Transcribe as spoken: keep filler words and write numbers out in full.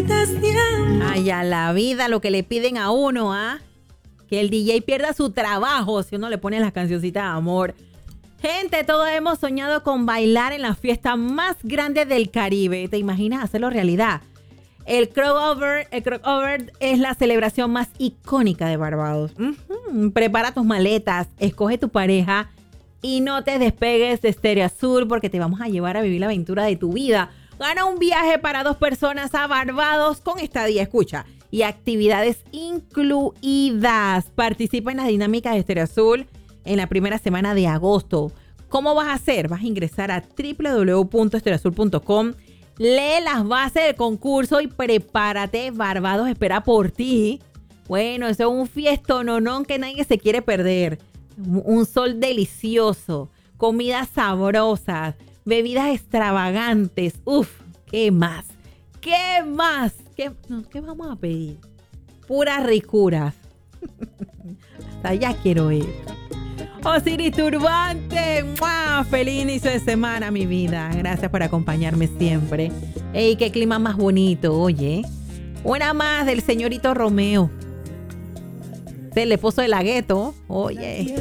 cartas de amor. Ay, a la vida lo que le piden a uno, ¿ah? Que el D J pierda su trabajo si uno le pone las cancioncitas de amor. Gente, todos hemos soñado con bailar en la fiesta más grande del Caribe. ¿Te imaginas hacerlo realidad? El crossover, el crossover es la celebración más icónica de Barbados. Uh-huh. Prepara tus maletas, escoge tu pareja y no te despegues de Stereo Azul porque te vamos a llevar a vivir la aventura de tu vida. Gana un viaje para dos personas a Barbados con estadía, escucha, y actividades incluidas. Participa en las dinámicas de Stereo Azul en la primera semana de agosto. ¿Cómo vas a hacer? Vas a ingresar a doble u doble u doble u punto stereo azul punto com, lee las bases del concurso y prepárate. Barbados espera por ti. Bueno, eso es un fiestononón que nadie se quiere perder. Un sol delicioso, comidas sabrosas, bebidas extravagantes. Uf, ¿qué más? ¿Qué más? ¿Qué, no, ¿qué vamos a pedir? Puras ricuras. Hasta allá quiero ir. Osiris Turbante, ¡mua! Feliz inicio de semana, mi vida. Gracias por acompañarme siempre. ¡Ey, qué clima más bonito! Oye, una más del señorito Romeo. Es el esposo de la Gueto. Oye.